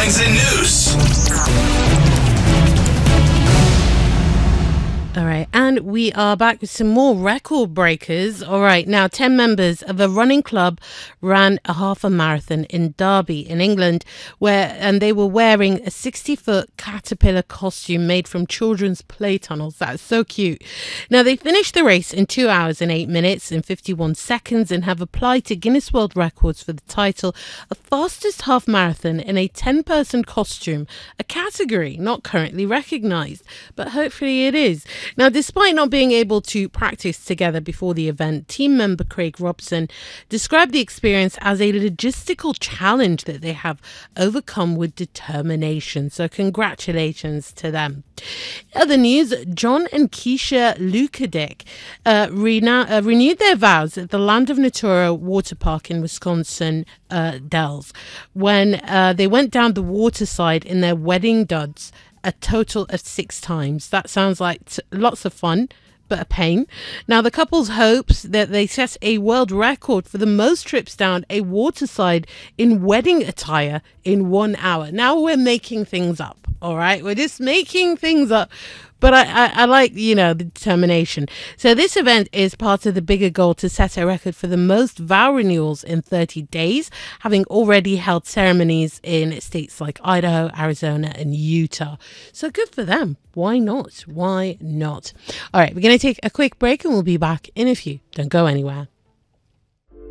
headlines and news. All right, and we are back with some more record breakers. All right, now 10 members of a running club ran a half a marathon in Derby in England, and they were wearing a 60-foot caterpillar costume made from children's play tunnels. That's so cute. Now, they finished the race in 2 hours and 8 minutes and 51 seconds and have applied to Guinness World Records for the title of fastest half marathon in a 10-person costume, a category not currently recognized, but hopefully it is. Now, despite not being able to practice together before the event, team member Craig Robson described the experience as a logistical challenge that they have overcome with determination. So congratulations to them. Other news, John and Keisha Lukadick renewed their vows at the Land of Natura water park in Wisconsin Dells when they went down the water slide in their wedding duds a total of 6 times. That sounds like lots of fun, but a pain. Now, the couple's hopes that they set a world record for the most trips down a water slide in wedding attire in 1 hour. Now we're making things up, all right? We're just making things up. But I like, the determination. So this event is part of the bigger goal to set a record for the most vow renewals in 30 days, having already held ceremonies in states like Idaho, Arizona, and Utah. So good for them. Why not? Why not? All right, we're going to take a quick break and we'll be back in a few. Don't go anywhere.